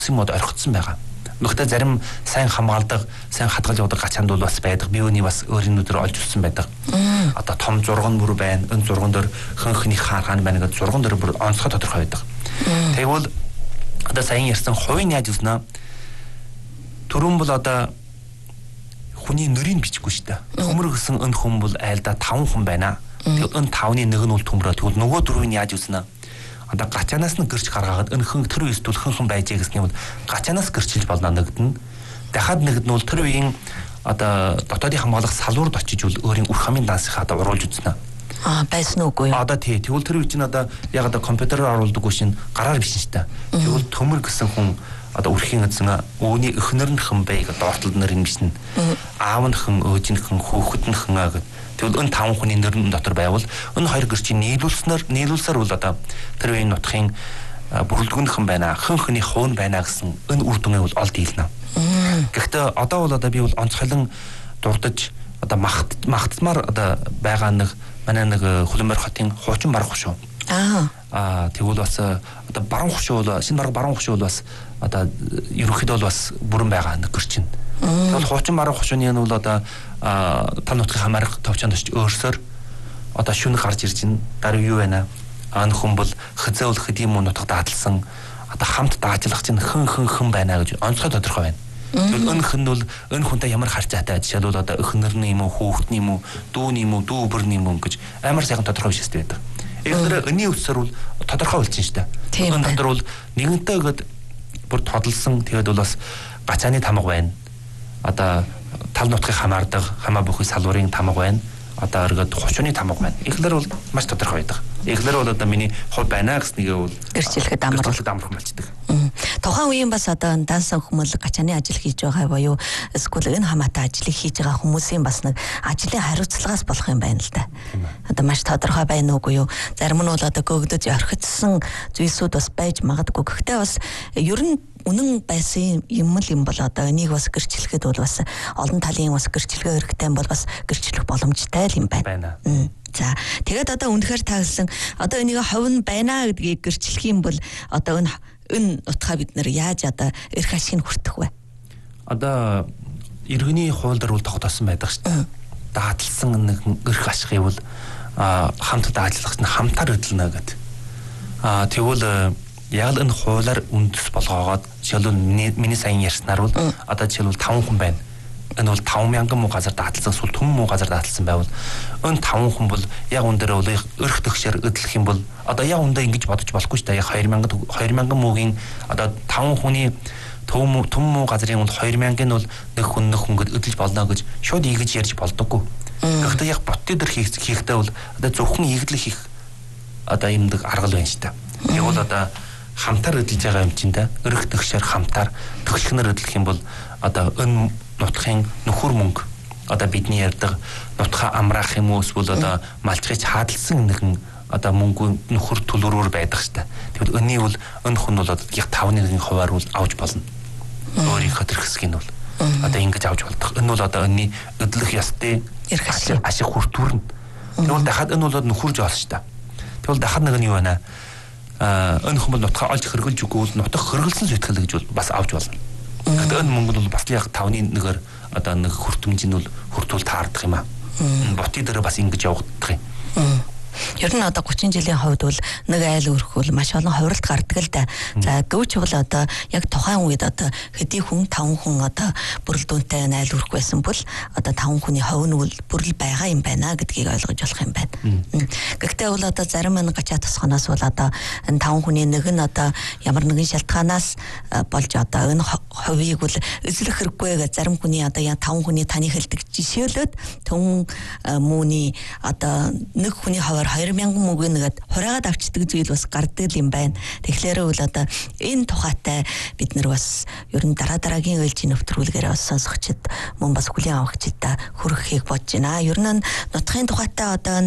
мод орхицсон байгаа. Нөхдөд зарим сайн хамгаалдаг, сайн хадгалж явдаг гачаанд бол бас байдаг. Би үүний бас өөрийн нүдээр олж үзсэн байдаг. Одоо том зурган бүр байна. Энэ зурган дээр хөнхний хаан байна гэдэг зурган дээр бүр онцгой тодорхой байдаг. Тэгвэл одоо сайн ярьсан хувийн яаж үзнэ? Түрүүн бол одоо хүний нэрийг бичихгүй шүү дээ. Төмөр гэсэн энэ хүн бол айлда 5 хүн байна. Тэгээд энэ 5-ны нэг нь бол төмрөө. Тэгвэл нөгөө дөрвийг яаж үзнэ? Одоо гачаанаас нь гэрч гаргаад энэ хүн тэр үеэс хэн байж гэсний бол гачаанаас гэрчилж болно нэгдэн. Дахиад нэгд нь бол тэр үеийн одоо дотоодын хамгаалах салуурд очиж бол өөрийн үр хамын дансыг одоо уруулж үзнэ. Байсан уугүй. Одоо тэгвэл тэр үе чинь одоо яг одоо компьютероор оруулдаг шин гараар биш шүү дээ. Тэгвэл төмөр гэсэн хүн одоо үрхийн эзэн өөний өхнөр нь хэн бэ гэдэг доотлол нэр юм шин. Аав нь хэн, ээж нь хэн, хүүхэд нь хэн гэдэг. Тэгвэл энэ 5 хүний нэр нь дотор байвал энэ хоёр гэрчийн нийлүүлсээр бол одоо тэр үеийн нутгийн бүрэлдэхүүнхэн байна, хөнхний хуун байна гэсэн энэ үр дүнгээ бол олд дийлнэ. Гэхдээ одоо бол одоо би бол онцгойлон дурдж одоо магтмаар одоо байгаа нэг манай нэг Хүлэмбар хотын хуучин баруун хушуу. Тэгвэл бас одоо баруун хушуу бол шинэ баруун хушуу бол бас одоо ерөнхийдөө бол бас бүрэн байгаа нэг гэрчин. Тэгвэл хуучин баруун хушууны нь бол одоо тал нутгийн хамаарах товчонд очиж өөрсөөр одоо шүн гарч ирж байна. Дараа юу байна? Энэ хүн бол хизээл хэдийн муу нутагт дааталсан одоо хамт даажлах чинь хэн байна гэж онцгой тодорхой байна. Тэгвэл энэ хүн бол энэ хүнтэй ямар харьцаатай жишээлбэл одоо өхнөрний юм уу, хүүхдний юм уу, дүүний юм уу, дүү бүрний юм уу гэж амар сайхан тодорхой биш хэвээр байдаг. Эгэлэр энэний үсээр бол тодорхой болж байна шүү дээ. Энэ дотор бол нэгэнтээ гээд бүр тодолсон тэгээд бол бас гачааны тамга байна. Одоо тал нутгийг хамаардаг хамаа бүхий салуурын тамга байна. Одоо өргөд хушууны тамга байна. Эгэлэр бол маш тодорхой байдаг. Эгэлэр бол одоо миний хувь байна гэснийгээ бол гэрчлэхэд амархан болчдөг. Тухайн үеийн бас одоо дансан хүмүүс гачааны ажил хийж байгаа боيو эсвэл энэ хамаатай ажлыг хийж байгаа хүмүүсийн бас нэг ажлын хариуцлагаас болох юм байна л да. Одоо маш тодорхой байна уугүй юу? Зарим нь бол одоо гөгдөж орхицсан зүйлсүүд бас байж магадгүй. Гэхдээ бас ер нь үнэн байсан юм бол одоо энийг бас гэрчлэхэд бол бас олон талын бас гэрчлэгээ хэрэгтэй бол бас гэрчлэх боломжтой юм байна. За тэгээд одоо үнэхээр таарсан одоо энийг ховн байна гэдгийг гэрчлэх юм бол одоо энэ утгаа бид нэр яаж одоо эрх ашиг хүртэх вэ? Одоо иргэний хууль дээр бол тогтоосон байдаг шүү дээ. Дааталсан нэг эрх ашигыг бол хамт даажлах нь хамтаар хөдөлнө гэдэг. Тэгвэл яг л энэ хуулиар үндэс болгоогоод жишээлбэл миний сайн ярьснаар бол одоо жишээлбэл 5 хүн байна. Энэ бол 5,000 муу газар дааталсан эсвэл төм муу газар дааталсан байвал энэ 5 хүн бол яг үндээр бол өрх төгсөөр өдлөх юм бол одоо яг үндэ ингэж бодож болохгүй шүү дээ. Яг 2000 муугийн одоо 5 хүний төм муу газрын бол 2000-ын бол нэг хүн гэд өдлөж болно гэж шууд ийгэж ярьж болдоггүй. Гэхдээ яг ботны дээр хийхдээ бол одоо зөвхөн ийгэлэх хийх одоо юмдаг аргал байна шүү дээ. Яг бол одоо хамтаар өдлөж байгаа юм чинь да өрх төгсөөр хамтаар төгсгөнөр өдлөх юм бол одоо энэ нутгийн нөхөр мөнгө одоо бидний ярьдаг нутгаа амраах юм уу эсвэл одоо малчгаж хаадалсан нэгэн одоо мөнгө нөхөр төлөврөөр байдаг штэ. Тэгвэл өний бол энэ хүн бол одоо яг 5-1 хувиар бол авч болно. Өөрийнхөө тэр хэсгийг бол одоо ингэж авч болдог. Энэ бол одоо өний өдлөх ёстой ашиг хүртүүрнэ. Тэгвэл дахиад энэ бол нөхөрж олж штэ. Тэгвэл дахиад нэг нь юу байна? Энэ хүн бол нутгаа олж хөргөлж үгүй бол нутаг хөргөлсөн сэтгэл гэж бол бас авч болно. Гэхдээ энэ мөнгө бол бас яг 5-1-ээр одоо нэг хүртэмжийн бол хүртүүл таардах юм аа. Ботны дээр бас ингэж явагдах юм. Ер нь одоо 30 жилийн хувьд бол нэг айл өрхөл маш олон хувиралт гардаг л да. За гэвч бол одоо яг тухайн үед одоо хэдий хүн 5 хүн одоо бүрэлдэхүүнтэй айл өрх байсан бол одоо 5 хүний хувь нь бол бүрэл байгаа юм байна гэдгийг ойлгож болох юм байна. Гэхдээ бол одоо зарим нь гачаа тосгоноос бол одоо энэ 5 хүний нэг нь одоо ямар нэгэн шалтгаанаас болж одоо энэ хувийг бол эзлэх хэрэггүй гэж зарим хүний одоо 5 хүний таны хэлдэг жишээлээд түн мууны одоо нэг хүний 2000 мөнгө нэгэд хураагаад авчдаг зүйл бас гардаг юм байна. Тэгэхээр бол одоо энэ тухайтай бид нар бас ер нь дараагийн ээлжийн нэвтрүүлгээр бас сонсогчд мөн бас хүлээн авахчдаа хөрөхийг бодож байна. Ер нь нутгийн тухайтай одоо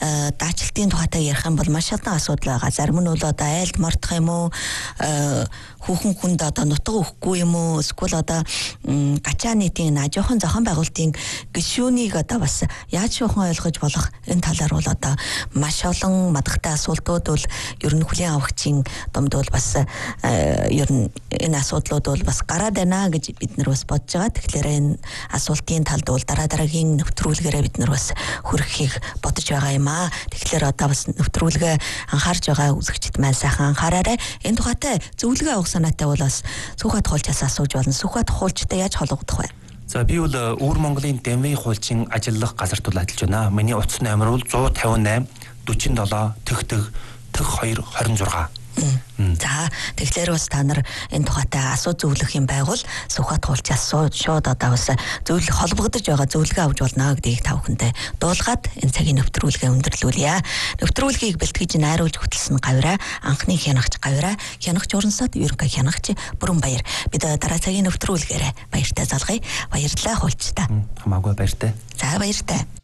даачилтын тухайтай ярих юм бол маш олон асуудал байгаа. Зарим нь бол одоо айлд мордох юм уу, хүүхэн хүнд одоо нутаг өгөхгүй юм уу эсвэл одоо гачаа нийтийн жоохон зохион байгуулалтын гишүүнийг одоо бас яаж шуухан ойлгож болох энэ талаар бол одоо маш олон мадагтай асуултууд бол ер нь хүлийн авахчийн домд бол бас ер нь энэ асуудлууд бол бас гараад байна гэж бид нар бас бодож байгаа. Тэгэхээр энэ асуултын талд бол дараагийн нэвтрүүлгээрээ бид нар бас хөрөхийг бодож байгаа юм аа. Тэгэхээр одоо бас нэвтрүүлгээ анхаарж байгаа үзэгчид маань сайхан анхаараарай. Энэ тухайтай зөвлөгөө авах санаатай бол бас Сүхбат хуулчаас асууж болно. Сүхбат хуульчтай яаж холбогдох вэ? За би бол Өвөр Монголын Дэмвийн хуульчин ажиллах газарт бол ажиллаж байна. Миний утас номер бол 158 47 тэгтэг 2 26. За тэгэхээр бас та нар энэ тухайтай асуу зөвлөх юм байгуул Сүхбат хуулчаас шууд одоо бас зөвлөх холбогдож байгаа зөвлөгөө авч болно гэдгийг та бүхэндээ дуулгаад энэ цагийн нэвтрүүлгээ өндөрлүүлье. Нэвтрүүлгийг бэлтгэж найруулж хөтлсөн Гавраа, анхны хянагч Гавраа, хянагч Урансад ерөнхий хянагч Бүрэнбаяр. Бид дараа цагийн нэвтрүүлгээрээ баяртай залгая. Баярлалаа хуульчтай. Хамаагүй баяртай. За баяртай.